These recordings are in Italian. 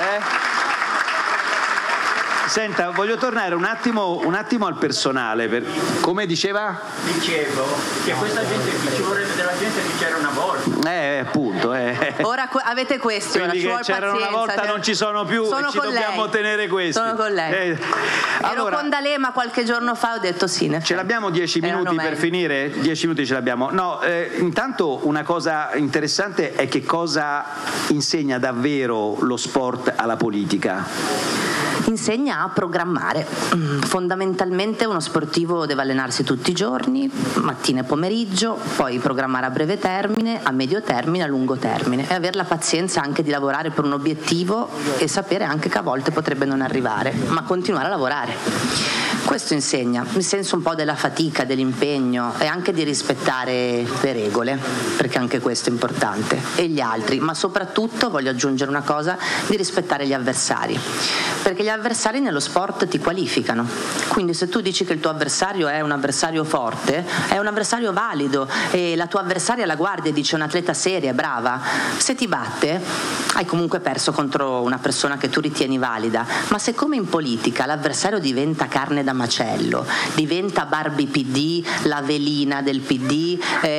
Senta, voglio tornare un attimo al personale. Come diceva? Dicevo che questa gente qui ci vorrebbe della gente che c'era una volta. Appunto. Ora avete questo. Quelli che c'erano una volta non ci sono più, e ci dobbiamo tenere questi. Sono con lei. Allora, ero con D'Alema qualche giorno fa, ho detto sì. Ce l'abbiamo 10 minuti per finire? 10 minuti ce l'abbiamo. No, intanto una cosa interessante è che cosa insegna davvero lo sport alla politica. Insegna a programmare. Fondamentalmente uno sportivo deve allenarsi tutti i giorni, mattina e pomeriggio, poi programmare a breve termine, a medio termine, a lungo termine, e avere la pazienza anche di lavorare per un obiettivo e sapere anche che a volte potrebbe non arrivare, ma continuare a lavorare. Questo insegna il senso un po' della fatica, dell'impegno e anche di rispettare le regole, perché anche questo è importante, e gli altri, ma soprattutto, voglio aggiungere una cosa, di rispettare gli avversari, perché gli avversari nello sport ti qualificano. Quindi se tu dici che il tuo avversario è un avversario forte, è un avversario valido, e la tua avversaria la guardia e dice un'atleta seria, brava, se ti batte hai comunque perso contro una persona che tu ritieni valida. Ma se come in politica l'avversario diventa carne da macello, diventa Barbie PD, la velina del PD,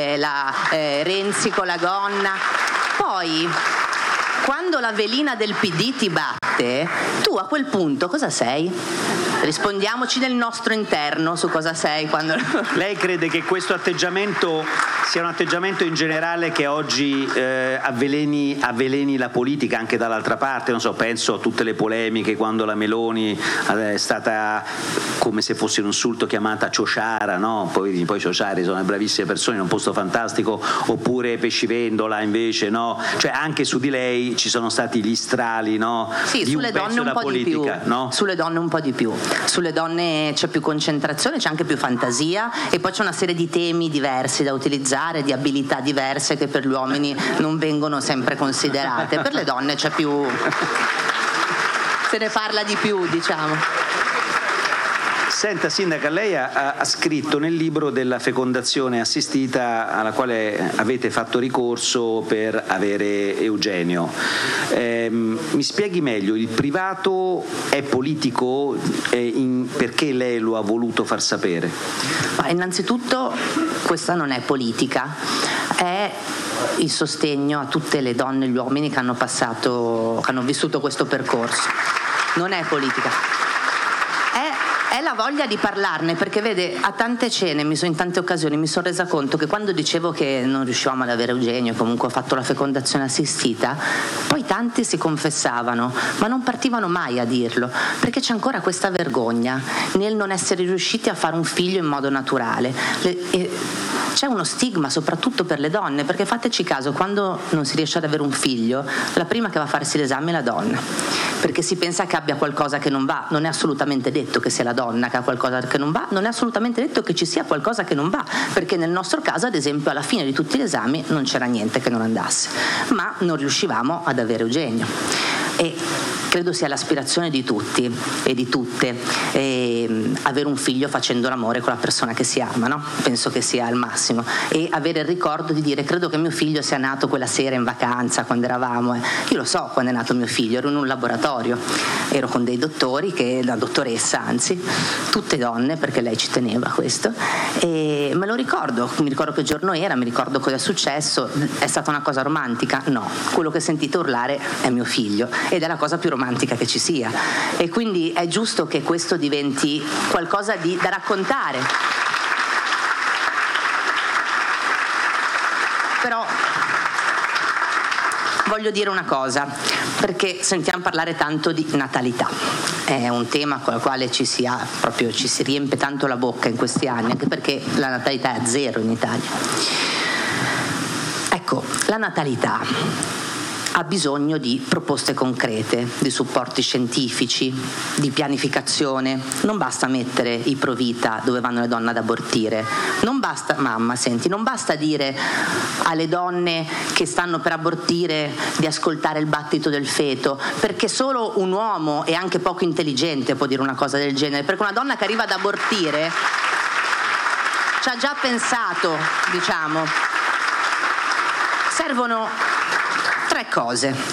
Renzi con la gonna, poi quando la velina del PD ti batte, tu a quel punto cosa sei? Rispondiamoci nel nostro interno su cosa sei quando... Lei crede che questo atteggiamento sia un atteggiamento in generale che oggi avveleni la politica anche dall'altra parte? Non so, penso a tutte le polemiche quando la Meloni è stata, come se fosse un insulto, chiamata ciociara, no? Poi ciociari sono bravissime persone in un posto fantastico, oppure pescivendola invece, no? Cioè anche su di lei ci sono stati gli strali, no? Sì, di sulle un pezzo donne un della po' politica, di più, no? Sulle donne un po' di più. Sulle donne c'è più concentrazione, c'è anche più fantasia, e poi c'è una serie di temi diversi da utilizzare, di abilità diverse che per gli uomini non vengono sempre considerate. Per le donne c'è più, se ne parla di più, diciamo. Senta, Sindaca, lei ha scritto nel libro della fecondazione assistita alla quale avete fatto ricorso per avere Eugenio. Mi spieghi meglio, il privato è politico? Perché lei lo ha voluto far sapere? Ma innanzitutto questa non è politica, è il sostegno a tutte le donne e gli uomini che hanno vissuto questo percorso. Non è politica. È la voglia di parlarne, perché vede, a tante cene, in tante occasioni mi sono resa conto che quando dicevo che non riuscivamo ad avere Eugenio, comunque ho fatto la fecondazione assistita, poi tanti si confessavano, ma non partivano mai a dirlo, perché c'è ancora questa vergogna nel non essere riusciti a fare un figlio in modo naturale. C'è uno stigma soprattutto per le donne, perché fateci caso, quando non si riesce ad avere un figlio, la prima che va a farsi l'esame è la donna, perché si pensa che abbia qualcosa che non va. Non è assolutamente detto che sia la donna che ha qualcosa che non va, non è assolutamente detto che ci sia qualcosa che non va, perché nel nostro caso, ad esempio, alla fine di tutti gli esami non c'era niente che non andasse, ma non riuscivamo ad avere Eugenio. E credo sia l'aspirazione di tutti e di tutte avere un figlio facendo l'amore con la persona che si ama, no? Penso che sia il massimo, e avere il ricordo di dire: credo che mio figlio sia nato quella sera in vacanza quando eravamo, io lo so quando è nato mio figlio, ero in un laboratorio, ero con dei dottori, la dottoressa anzi, tutte donne, perché lei ci teneva a questo, e me lo ricordo, mi ricordo che giorno era, mi ricordo cosa è successo. È stata una cosa romantica? No, quello che sentite urlare è mio figlio, ed è la cosa più romantica che ci sia, e quindi è giusto che questo diventi qualcosa da raccontare. Però voglio dire una cosa, perché sentiamo parlare tanto di natalità, è un tema con il quale ci si riempie tanto la bocca in questi anni, anche perché la natalità è a zero in Italia. Ecco, la natalità ha bisogno di proposte concrete, di supporti scientifici, di pianificazione. Non basta mettere i Provita dove vanno le donne ad abortire. Non basta, non basta dire alle donne che stanno per abortire di ascoltare il battito del feto, perché solo un uomo e anche poco intelligente può dire una cosa del genere, perché una donna che arriva ad abortire ci ha già pensato, diciamo. Servono 3 cose.